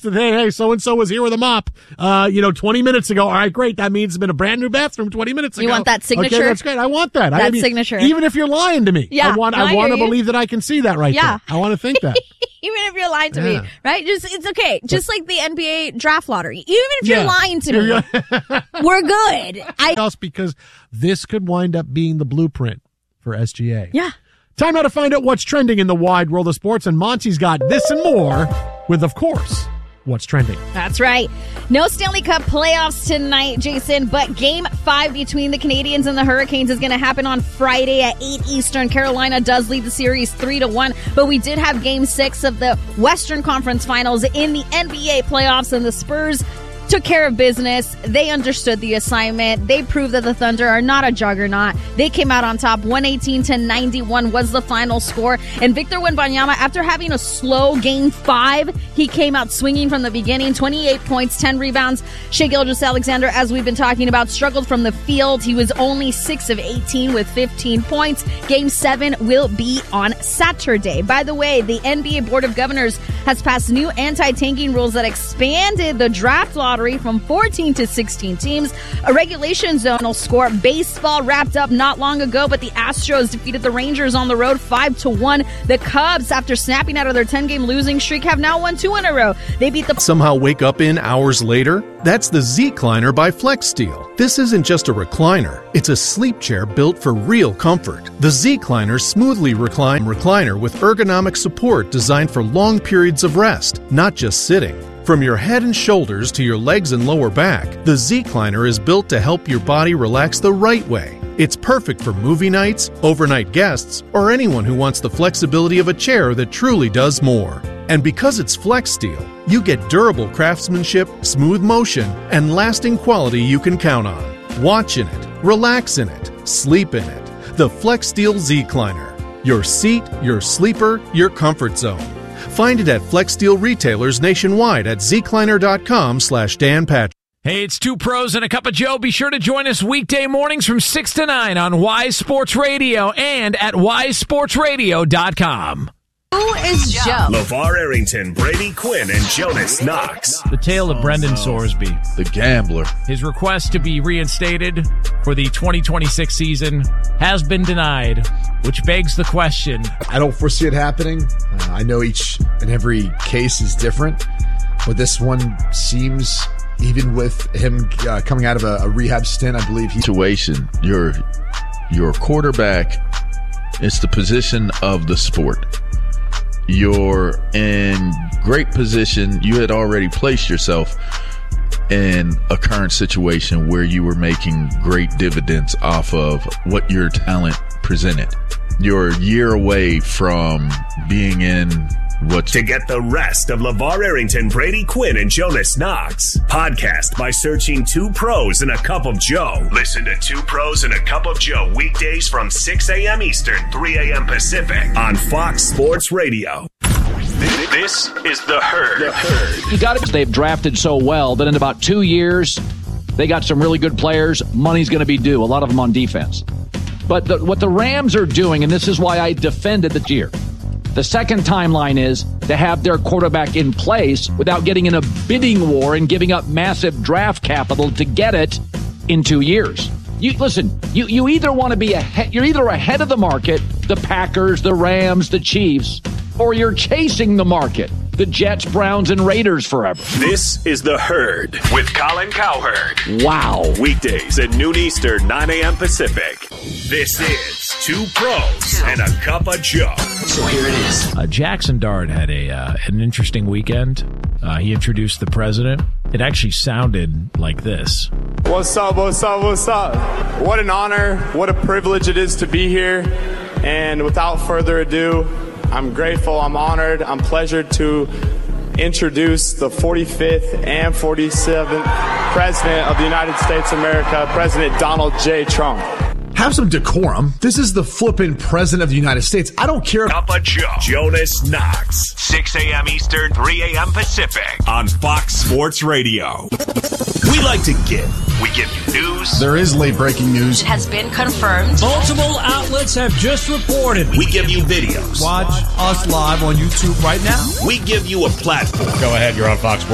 text that, hey, so-and-so was here with a mop, 20 minutes ago. All right, great. That means it's been a brand new bathroom 20 minutes ago. You want that signature? Okay, that's great. I want that. Signature. Even if you're lying to me. Yeah, I want to believe that I can see that right there. I want to think that. Even if you're lying to me, right? It's okay. Just like the NBA draft lottery. Even if you're lying to me, we're good. Because this could wind up being the blueprint for SGA. Yeah. Time now to find out what's trending in the wide world of sports, and Monty's got this and more with, of course, what's trending. That's right. No Stanley Cup playoffs tonight, Jason, but Game 5 between the Canadiens and the Hurricanes is going to happen on Friday at 8 Eastern. Carolina does lead the series 3-1, but we did have Game 6 of the Western Conference Finals in the NBA playoffs, and the Spurs took care of business. They understood the assignment. They proved that the Thunder are not a juggernaut. They came out on top. 118-91 was the final score. And Victor Wembanyama, after having a slow Game 5, he came out swinging from the beginning. 28 points, 10 rebounds. Shai Gilgeous-Alexander, as we've been talking about, struggled from the field. He was only 6 of 18 with 15 points. Game 7 will be on Saturday. By the way, the NBA Board of Governors has passed new anti-tanking rules that expanded the draft lottery from 14 to 16 teams. A regulation zonal score. Baseball wrapped up not long ago, but the Astros defeated the Rangers on the road 5-1. The Cubs, after snapping out of their 10-game losing streak, have now won 2 in a row. They beat the... Somehow wake up in hours later? That's the Z-Cliner by FlexSteel. This isn't just a recliner. It's a sleep chair built for real comfort. The Z-Cliner smoothly recliner with ergonomic support designed for long periods of rest, not just sitting. From your head and shoulders to your legs and lower back, the Z-Cliner is built to help your body relax the right way. It's perfect for movie nights, overnight guests, or anyone who wants the flexibility of a chair that truly does more. And because it's FlexSteel, you get durable craftsmanship, smooth motion, and lasting quality you can count on. Watch in it, relax in it, sleep in it. The FlexSteel Z-Cliner. Your seat, your sleeper, your comfort zone. Find it at FlexSteel retailers nationwide at zcliner.com/Dan Patrick. Hey, it's Two Pros and a Cup of Joe. Be sure to join us weekday mornings from 6 to 9 on Wise Sports Radio and at wisesportsradio.com. Who is Joe? LeVar Arrington, Brady Quinn, and Jonas Knox. The tale of Brendan Sorsby, the gambler. His request to be reinstated for the 2026 season has been denied, which begs the question. I don't foresee it happening. I know each and every case is different, but this one seems, even with him coming out of a rehab stint, I believe situation. Your quarterback is the position of the sport. You're in great position. You had already placed yourself in a current situation where you were making great dividends off of what your talent presented. You're a year away from being in To get the rest of LeVar Arrington, Brady Quinn, and Jonas Knox, podcast by searching Two Pros and a Cup of Joe. Listen to Two Pros and a Cup of Joe weekdays from 6 a.m. Eastern, 3 a.m. Pacific on Fox Sports Radio. This is The Herd. They've drafted so well that in about 2 years, they got some really good players. Money's going to be due, a lot of them on defense. But what the Rams are doing, and this is why I defended the year, the second timeline is to have their quarterback in place without getting in a bidding war and giving up massive draft capital to get it in 2 years. You either want to be you're either ahead of the market, the Packers, the Rams, the Chiefs, or you're chasing the market, the Jets, Browns, and Raiders forever. This is The Herd with Colin Cowherd. Wow. Weekdays at noon Eastern, 9 a.m. Pacific. This is Two Pros and a Cup of Joe. So here it is. Jackson Dart had an interesting weekend. He introduced the president. It actually sounded like this. What's up, what's up, what's up? What an honor, what a privilege it is to be here. And without further ado, I'm grateful, I'm honored, I'm pleasured to introduce the 45th and 47th President of the United States of America, President Donald J. Trump. Have some decorum. This is the flippin' President of the United States. I don't care. Cup of Joe. Jonas Knox. 6 a.m. Eastern, 3 a.m. Pacific on Fox Sports Radio. We like to give. We give you news. There is late breaking news. It has been confirmed. Multiple outlets have just reported. We give you videos. Watch us live on YouTube right now. We give you a platform. Go ahead, you're on Fox Sports.